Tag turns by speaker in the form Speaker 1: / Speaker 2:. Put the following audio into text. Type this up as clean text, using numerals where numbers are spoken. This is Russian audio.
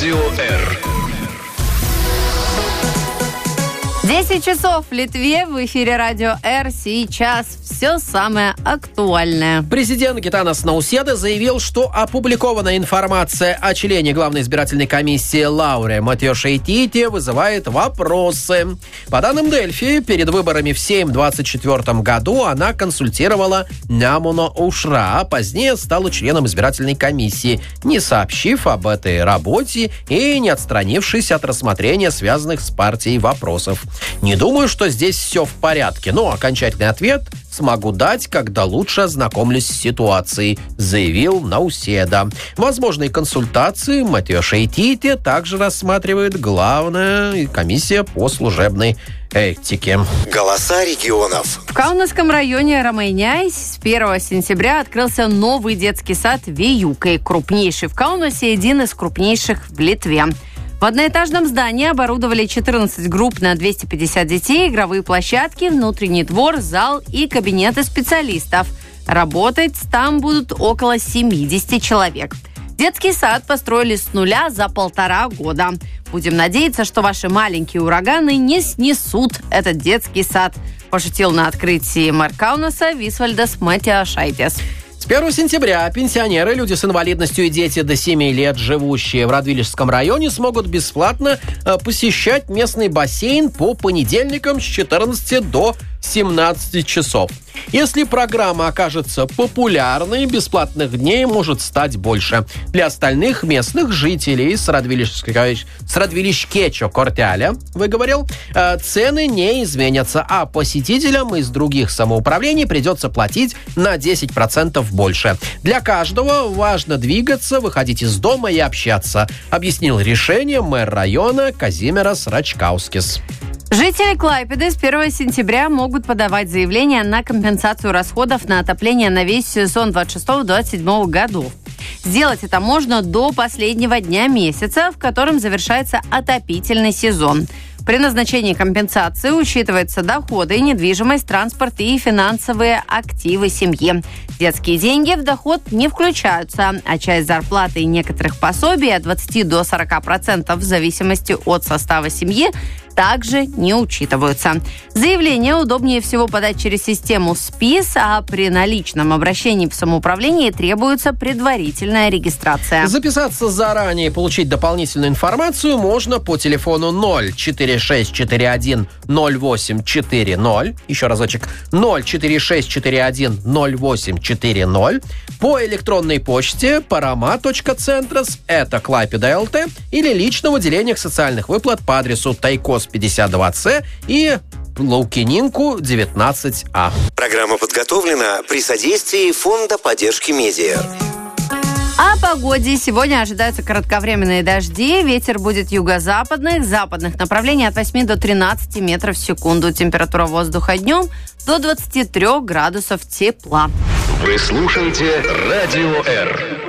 Speaker 1: Радио Р.
Speaker 2: 10 часов в Литве, в эфире Радио Р. Сейчас все самое актуальное.
Speaker 3: Президент Гитанас Науседа заявил, что опубликованная информация о члене Главной избирательной комиссии Лауре Матиошайтите вызывает вопросы. По данным Дельфи, перед выборами в Сейм в 2024 году она консультировала Нямуно Ушра, а позднее стала членом избирательной комиссии, не сообщив об этой работе и не отстранившись от рассмотрения связанных с партией вопросов. Не думаю, что здесь все в порядке, но окончательный ответ смогу дать, когда лучше ознакомлюсь с ситуацией, заявил Науседа. Возможные консультации Матиошайтите также рассматривает Главная комиссия по служебной этике.
Speaker 1: Голоса регионов.
Speaker 2: В Каунасском районе Ромейняйс с 1 сентября открылся новый детский сад Виюкой, крупнейший в Каунасе и один из крупнейших в Литве. В одноэтажном здании оборудовали 14 групп на 250 детей, игровые площадки, внутренний двор, зал и кабинеты специалистов. Работать там будут около 70 человек. Детский сад построили с нуля за 1,5 года. Будем надеяться, что ваши маленькие ураганы не снесут этот детский сад, пошутил на открытии мэр Каунаса Висвальдас Матиошайтис.
Speaker 3: С 1 сентября пенсионеры, люди с инвалидностью и дети до 7 лет, живущие в Радвилишском районе, смогут бесплатно посещать местный бассейн по понедельникам с 14 до 17 часов. Если программа окажется популярной, бесплатных дней может стать больше. Для остальных местных жителей с Радвилишкечо Кортяля, выговорил, цены не изменятся, а посетителям из других самоуправлений придется платить на 10% больше. Для каждого важно двигаться, выходить из дома и общаться, объяснил решение мэр района Казимирас Рачкаускис.
Speaker 2: Жители Клайпеды с 1 сентября могут подавать заявление на компенсацию расходов на отопление на весь сезон 26-27 годов. Сделать это можно до последнего дня месяца, в котором завершается отопительный сезон. При назначении компенсации учитываются доходы, недвижимость, транспорт и финансовые активы семьи. Детские деньги в доход не включаются, а часть зарплаты и некоторых пособий от 20 до 40% в зависимости от состава семьи также не учитываются. Заявление удобнее всего подать через систему СПИС, а при наличном обращении в самоуправление требуется предварительная регистрация.
Speaker 3: Записаться заранее и получить дополнительную информацию можно по телефону 04641 0840, еще разочек, 04641 0840, по электронной почте parama.centras@klaipeda.lt или лично в отделениях социальных выплат по адресу Тайкос 52С и Лаукининку 19А.
Speaker 1: Программа подготовлена при содействии Фонда поддержки медиа.
Speaker 2: О погоде. Сегодня ожидаются кратковременные дожди. Ветер будет юго-западных, западных направлений от 8 до 13 метров в секунду. Температура воздуха днем до 23 градусов тепла.
Speaker 1: Вы слушаете Радио Р.